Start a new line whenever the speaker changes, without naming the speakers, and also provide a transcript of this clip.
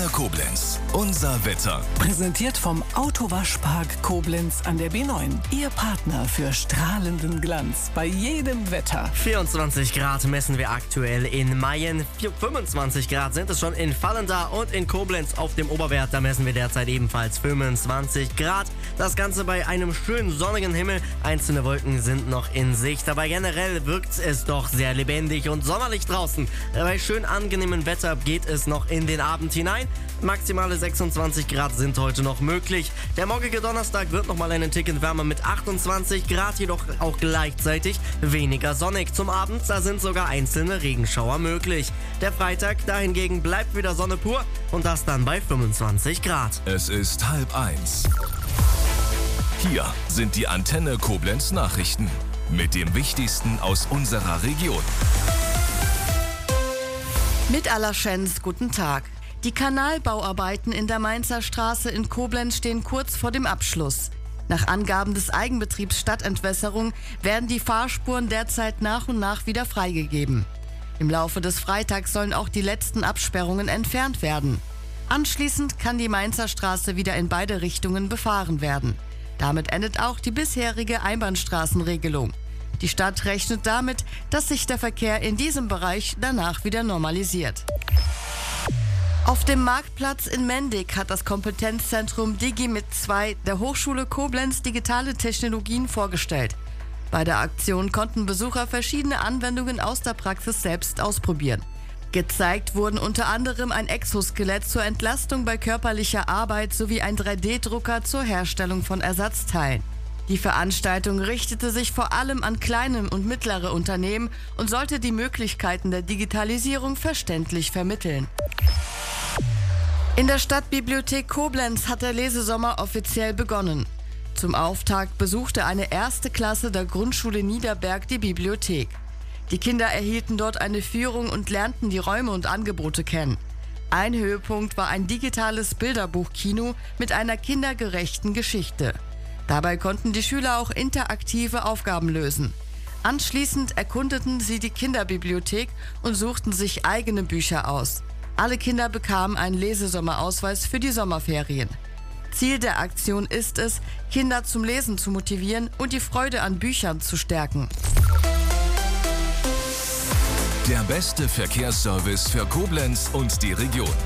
Antenne Koblenz. Unser Wetter.
Präsentiert vom Autowaschpark Koblenz an der B9. Ihr Partner für strahlenden Glanz bei jedem Wetter.
24 Grad messen wir aktuell in Mayen. 25 Grad sind es schon in Vallendar und in Koblenz auf dem Oberwert. Da messen wir derzeit ebenfalls 25 Grad. Das Ganze bei einem schönen sonnigen Himmel. Einzelne Wolken sind noch in Sicht. Aber generell wirkt es doch sehr lebendig und sommerlich draußen. Bei schön angenehmem Wetter geht es noch in den Abend hinein. Maximale 26 Grad sind heute noch möglich. Der morgige Donnerstag wird nochmal einen Ticken wärmer mit 28 Grad, jedoch auch gleichzeitig weniger sonnig. Zum Abend, da sind sogar einzelne Regenschauer möglich. Der Freitag, da hingegen bleibt wieder Sonne pur und das dann bei 25 Grad.
Es ist 12:30. Hier sind die Antenne Koblenz Nachrichten mit dem Wichtigsten aus unserer Region.
Mit aller Schens, guten Tag. Die Kanalbauarbeiten in der Mainzer Straße in Koblenz stehen kurz vor dem Abschluss. Nach Angaben des Eigenbetriebs Stadtentwässerung werden die Fahrspuren derzeit nach und nach wieder freigegeben. Im Laufe des Freitags sollen auch die letzten Absperrungen entfernt werden. Anschließend kann die Mainzer Straße wieder in beide Richtungen befahren werden. Damit endet auch die bisherige Einbahnstraßenregelung. Die Stadt rechnet damit, dass sich der Verkehr in diesem Bereich danach wieder normalisiert. Auf dem Marktplatz in Mendig hat das Kompetenzzentrum DigiMit2 der Hochschule Koblenz digitale Technologien vorgestellt. Bei der Aktion konnten Besucher verschiedene Anwendungen aus der Praxis selbst ausprobieren. Gezeigt wurden unter anderem ein Exoskelett zur Entlastung bei körperlicher Arbeit sowie ein 3D-Drucker zur Herstellung von Ersatzteilen. Die Veranstaltung richtete sich vor allem an kleine und mittlere Unternehmen und sollte die Möglichkeiten der Digitalisierung verständlich vermitteln. In der Stadtbibliothek Koblenz hat der Lesesommer offiziell begonnen. Zum Auftakt besuchte eine 1. Klasse der Grundschule Niederberg die Bibliothek. Die Kinder erhielten dort eine Führung und lernten die Räume und Angebote kennen. Ein Höhepunkt war ein digitales Bilderbuchkino mit einer kindergerechten Geschichte. Dabei konnten die Schüler auch interaktive Aufgaben lösen. Anschließend erkundeten sie die Kinderbibliothek und suchten sich eigene Bücher aus. Alle Kinder bekamen einen Lesesommerausweis für die Sommerferien. Ziel der Aktion ist es, Kinder zum Lesen zu motivieren und die Freude an Büchern zu stärken.
Der beste Verkehrsservice für Koblenz und die Region.